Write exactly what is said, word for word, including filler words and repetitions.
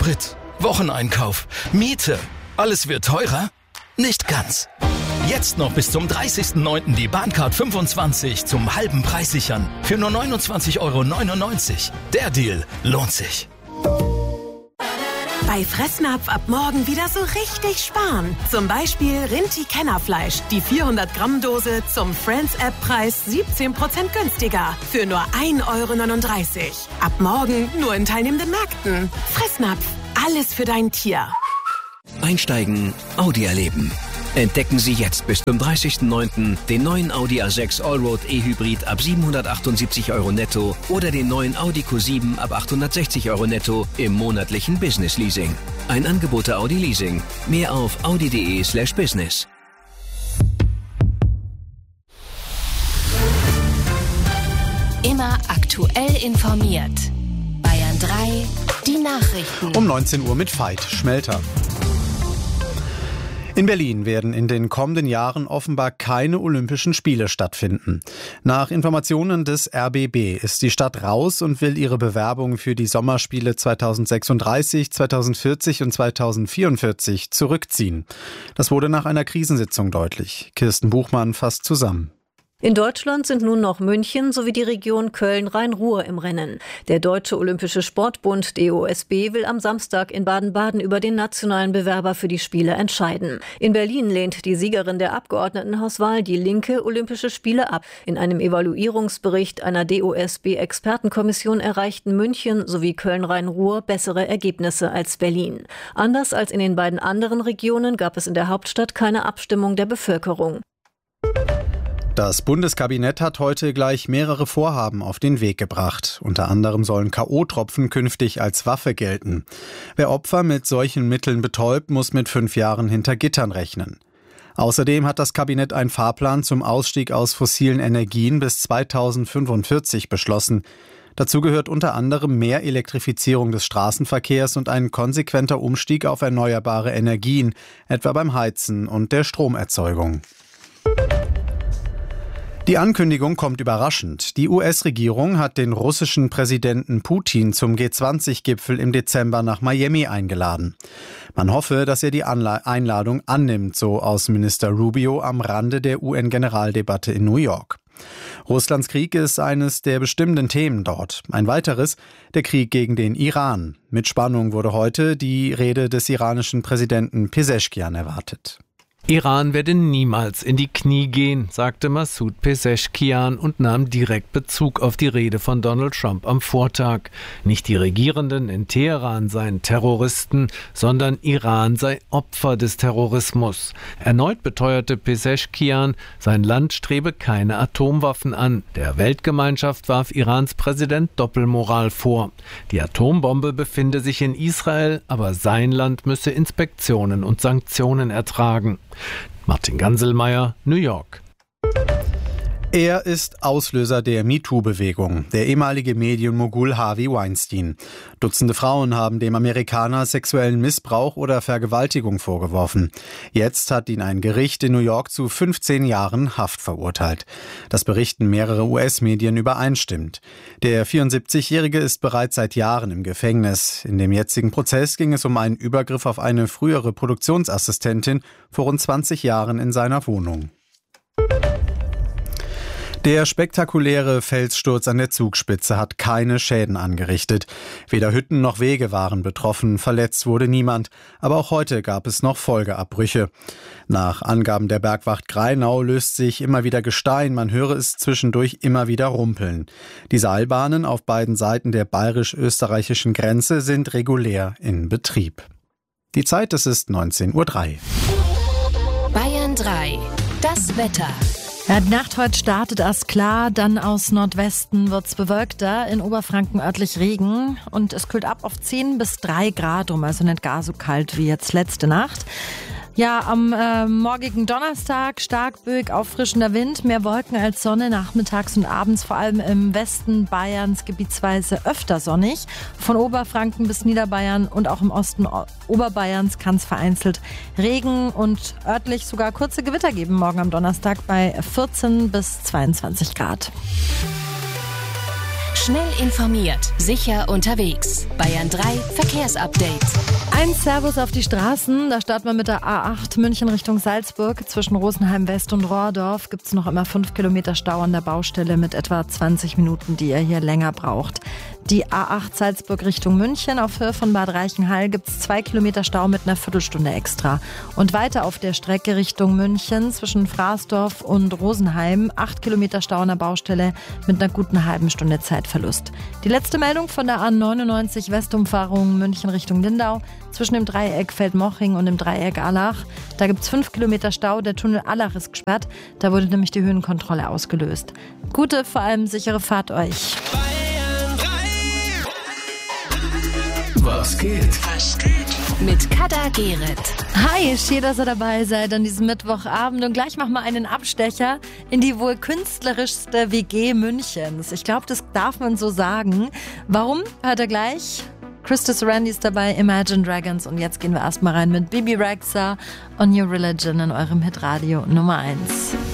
Sprit, Wocheneinkauf, Miete. Alles wird teurer? Nicht ganz. Jetzt noch bis zum dreißigsten neunten die Bahncard fünfundzwanzig zum halben Preis sichern. Für nur neunundzwanzig Euro neunundneunzig. Der Deal lohnt sich. Bei Fressnapf ab morgen wieder so richtig sparen. Zum Beispiel Rinti-Kennerfleisch. Die vierhundert Gramm Dose zum Friends-App-Preis siebzehn Prozent günstiger. Für nur ein Euro neununddreißig. Ab morgen nur in teilnehmenden Märkten. Fressnapf. Alles für dein Tier. Einsteigen, Audi erleben. Entdecken Sie jetzt bis zum dreißigsten neunten den neuen Audi A sechs Allroad E-Hybrid ab siebenhundertachtundsiebzig Euro netto oder den neuen Audi Q sieben ab achthundertsechzig Euro netto im monatlichen Business Leasing. Ein Angebot der Audi Leasing. Mehr auf audi.de slash business. Immer aktuell informiert. Bayern drei, die Nachrichten. Um neunzehn Uhr mit Veit Schmelter. In Berlin werden in den kommenden Jahren offenbar keine Olympischen Spiele stattfinden. Nach Informationen des R B B ist die Stadt raus und will ihre Bewerbung für die Sommerspiele zweitausendsechsunddreißig, zweitausendvierzig und zweitausendvierundvierzig zurückziehen. Das wurde nach einer Krisensitzung deutlich. Kirsten Buchmann fasst zusammen. In Deutschland sind nun noch München sowie die Region Köln-Rhein-Ruhr im Rennen. Der Deutsche Olympische Sportbund D O S B will am Samstag in Baden-Baden über den nationalen Bewerber für die Spiele entscheiden. In Berlin lehnt die Siegerin der Abgeordnetenhauswahl, die Linke, Olympische Spiele ab. In einem Evaluierungsbericht einer D O S B-Expertenkommission erreichten München sowie Köln-Rhein-Ruhr bessere Ergebnisse als Berlin. Anders als in den beiden anderen Regionen gab es in der Hauptstadt keine Abstimmung der Bevölkerung. Das Bundeskabinett hat heute gleich mehrere Vorhaben auf den Weg gebracht. Unter anderem sollen K O-Tropfen künftig als Waffe gelten. Wer Opfer mit solchen Mitteln betäubt, muss mit fünf Jahren hinter Gittern rechnen. Außerdem hat das Kabinett einen Fahrplan zum Ausstieg aus fossilen Energien bis zweitausendfünfundvierzig beschlossen. Dazu gehört unter anderem mehr Elektrifizierung des Straßenverkehrs und ein konsequenter Umstieg auf erneuerbare Energien, etwa beim Heizen und der Stromerzeugung. Die Ankündigung kommt überraschend. Die U S-Regierung hat den russischen Präsidenten Putin zum G zwanzig Gipfel im Dezember nach Miami eingeladen. Man hoffe, dass er die Anla- Einladung annimmt, so Außenminister Rubio am Rande der U N-Generaldebatte in New York. Russlands Krieg ist eines der bestimmenden Themen dort. Ein weiteres, der Krieg gegen den Iran. Mit Spannung wurde heute die Rede des iranischen Präsidenten Peseschkian erwartet. Iran werde niemals in die Knie gehen, sagte Massoud Peseschkian und nahm direkt Bezug auf die Rede von Donald Trump am Vortag. Nicht die Regierenden in Teheran seien Terroristen, sondern Iran sei Opfer des Terrorismus. Erneut beteuerte Peseschkian, sein Land strebe keine Atomwaffen an. Der Weltgemeinschaft warf Irans Präsident Doppelmoral vor. Die Atombombe befinde sich in Israel, aber sein Land müsse Inspektionen und Sanktionen ertragen. Martin Ganselmeier, New York. Er ist Auslöser der MeToo-Bewegung, der ehemalige Medienmogul Harvey Weinstein. Dutzende Frauen haben dem Amerikaner sexuellen Missbrauch oder Vergewaltigung vorgeworfen. Jetzt hat ihn ein Gericht in New York zu fünfzehn Jahren Haft verurteilt. Das berichten mehrere U S-Medien übereinstimmend. Der vierundsiebzigjährige ist bereits seit Jahren im Gefängnis. In dem jetzigen Prozess ging es um einen Übergriff auf eine frühere Produktionsassistentin vor rund zwanzig Jahren in seiner Wohnung. Der spektakuläre Felssturz an der Zugspitze hat keine Schäden angerichtet. Weder Hütten noch Wege waren betroffen, verletzt wurde niemand. Aber auch heute gab es noch Folgeabbrüche. Nach Angaben der Bergwacht Grainau löst sich immer wieder Gestein, man höre es zwischendurch immer wieder rumpeln. Die Seilbahnen auf beiden Seiten der bayerisch-österreichischen Grenze sind regulär in Betrieb. Die Zeit, es ist neunzehn Uhr drei. Bayern drei, das Wetter. Ja, die Nacht heute startet erst klar, dann aus Nordwesten wird's bewölkter, in Oberfranken örtlich Regen und es kühlt ab auf zehn bis drei Grad rum, also nicht gar so kalt wie jetzt letzte Nacht. Ja, am äh, morgigen Donnerstag stark böig auffrischender Wind, mehr Wolken als Sonne, nachmittags und abends vor allem im Westen Bayerns gebietsweise öfter sonnig. Von Oberfranken bis Niederbayern und auch im Osten Oberbayerns kann es vereinzelt Regen und örtlich sogar kurze Gewitter geben morgen am Donnerstag bei vierzehn bis zweiundzwanzig Grad. Schnell informiert, sicher unterwegs. Bayern drei Verkehrsupdate. Ein Servus auf die Straßen. Da starten wir mit der A acht München Richtung Salzburg. Zwischen Rosenheim West und Rohrdorf gibt es noch immer fünf Kilometer Stau an der Baustelle mit etwa zwanzig Minuten, die ihr hier länger braucht. Die A acht Salzburg Richtung München auf Höhe von Bad Reichenhall gibt es zwei Kilometer Stau mit einer Viertelstunde extra. Und weiter auf der Strecke Richtung München zwischen Fraßdorf und Rosenheim acht Kilometer Stau an der Baustelle mit einer guten halben Stunde Zeitverlust. Die letzte Meldung von der A neunundneunzig Westumfahrung München Richtung Lindau zwischen dem Dreieck Feldmoching und dem Dreieck Allach. Da gibt es fünf Kilometer Stau, der Tunnel Allach ist gesperrt. Da wurde nämlich die Höhenkontrolle ausgelöst. Gute, vor allem sichere Fahrt euch. Was geht? Was geht? Mit Kader Gerrit. Hi, schön, dass ihr dabei seid an diesem Mittwochabend. Und gleich machen wir einen Abstecher in die wohl künstlerischste W G Münchens. Ich glaube, das darf man so sagen. Warum? Hört ihr gleich. Christus Randy ist dabei, Imagine Dragons. Und jetzt gehen wir erstmal rein mit Bibi Rexha und New Religion in eurem Hitradio Nummer eins.